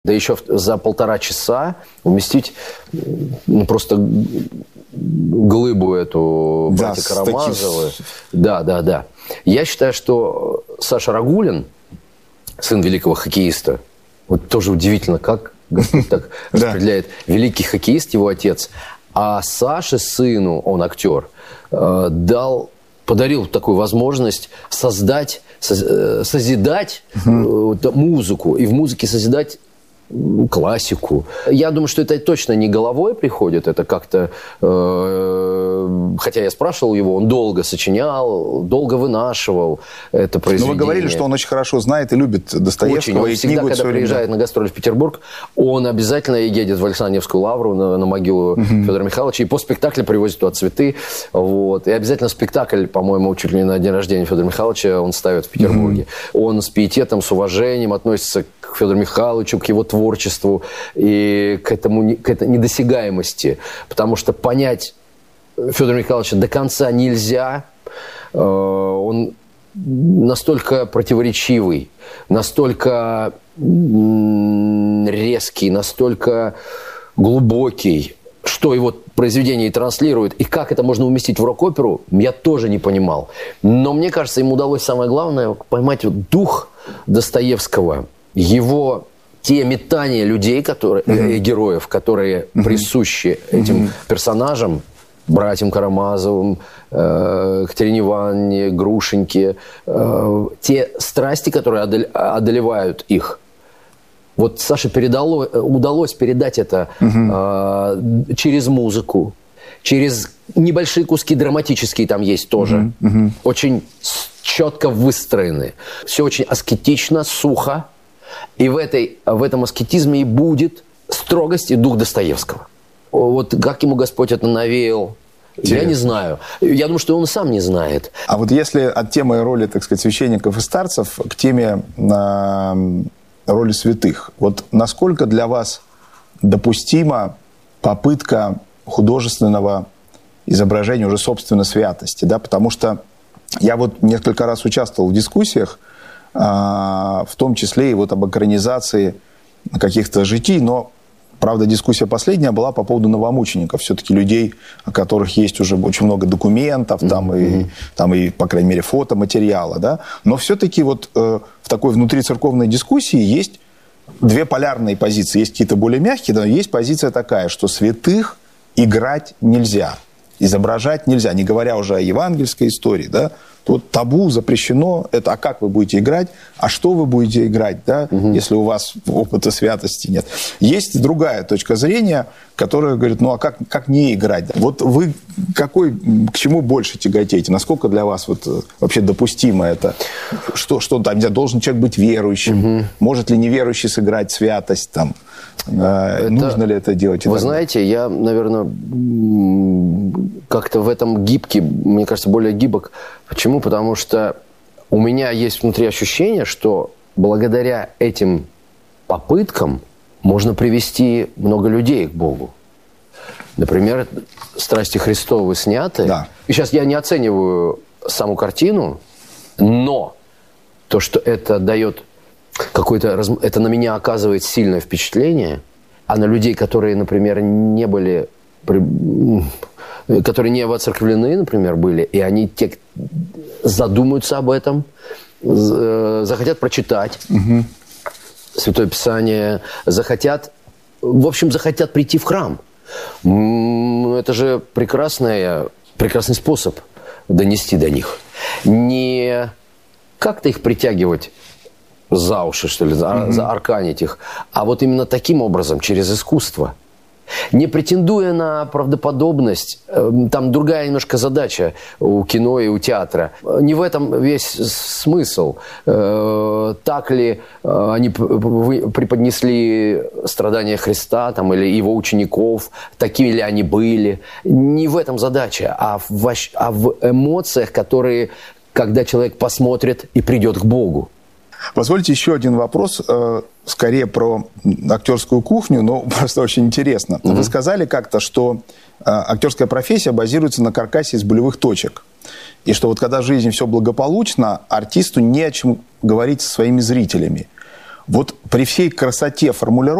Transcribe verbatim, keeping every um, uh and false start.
Да еще за полтора часа уместить ну, просто глыбу эту братья да, Карамазовы. Таких... Да, да, да. Я считаю, что Саша Рагулин, сын великого хоккеиста, вот тоже удивительно, как Господь так распределяет. Великий хоккеист, его отец, а Саше, сыну, он актер, дал... подарил такую возможность создать, созидать угу. музыку, и в музыке созидать классику. Я думаю, что это точно не головой приходит, это как-то... Э, хотя я спрашивал его, он долго сочинял, долго вынашивал это произведение. Но вы говорили, что он очень хорошо знает и любит Достоевского. Очень. Он и всегда, когда приезжает на гастроли в Петербург, он обязательно едет в Александровскую лавру на, на могилу угу. Федора Михайловича, и по спектаклю привозит туда цветы. Вот. И обязательно спектакль, по-моему, чуть ли не на день рождения Федора Михайловича он ставит в Петербурге. Угу. Он с пиететом, с уважением относится к Федору Михайловичу, к его творчеству и к этому, к этой недосягаемости. Потому что понять Федора Михайловича до конца нельзя. Он настолько противоречивый, настолько резкий, настолько глубокий, что его произведение и транслирует, и как это можно уместить в рок-оперу, я тоже не понимал. Но мне кажется, ему удалось самое главное поймать вот дух Достоевского, его те метания людей, которые, mm-hmm. э, героев, которые mm-hmm. присущи этим mm-hmm. персонажам, братьям Карамазовым, э, Катерине Ивановне, Грушеньке, э, те страсти, которые одол- одолевают их. Вот Саше передало, удалось передать это mm-hmm. э, через музыку, через небольшие куски драматические там есть тоже, mm-hmm. очень четко выстроены. Все очень аскетично, сухо. И в, этой, в этом аскетизме и будет строгость и дух Достоевского. Вот как ему Господь это навеял, Интересно. Я не знаю. Я думаю, что он сам не знает. А вот если от темы и роли, так сказать, священников и старцев к теме э, роли святых, вот насколько для вас допустима попытка художественного изображения уже собственно святости? Да? Потому что я вот несколько раз участвовал в дискуссиях, в том числе и вот об экранизации каких-то житий, но, правда, дискуссия последняя была по поводу новомучеников, все-таки людей, о которых есть уже очень много документов, там, mm-hmm. и, там и, по крайней мере, фотоматериала, да, но все-таки вот э, в такой внутрицерковной дискуссии есть две полярные позиции, есть какие-то более мягкие, но есть позиция такая, что святых играть нельзя, изображать нельзя, не говоря уже о евангельской истории, да. Тут табу, запрещено. Это, а как вы будете играть? А что вы будете играть, да, угу. если у вас опыта святости нет? Есть другая точка зрения, которая говорит, ну а как, как не играть? Вот вы какой, к чему больше тяготеете? Насколько для вас вот вообще допустимо это? Что, что там, должен человек быть верующим? Угу. Может ли неверующий сыграть святость? Там? Это, нужно ли это делать? Вы знаете, я, наверное, как-то в этом гибкий, мне кажется, более гибок. Почему? Потому что у меня есть внутри ощущение, что благодаря этим попыткам можно привести много людей к Богу. Например, «Страсти Христовы» сняты. Да. И сейчас я не оцениваю саму картину, но то, что это дает какое-то... Это на меня оказывает сильное впечатление, а на людей, которые, например, не были... которые не воцерквлены, например, были, и они те, задумаются об этом, захотят прочитать угу. Святое Писание, захотят, в общем, захотят прийти в храм. Это же прекрасный, прекрасный способ донести до них. Не как-то их притягивать за уши, что ли, угу. заарканить их, а вот именно таким образом, через искусство. Не претендуя на правдоподобность, там другая немножко задача у кино и у театра. Не в этом весь смысл. Так ли они преподнесли страдания Христа там, или его учеников, такими ли они были. Не в этом задача, а в, а в эмоциях, которые, когда человек посмотрит и придет к Богу. Позвольте еще один вопрос, э, скорее про актерскую кухню, но просто очень интересно. Mm-hmm. Вы сказали как-то, что э, актерская профессия базируется на каркасе из болевых точек. И что вот когда в жизни все благополучно, артисту не о чем говорить со своими зрителями. Вот при всей красоте формулировки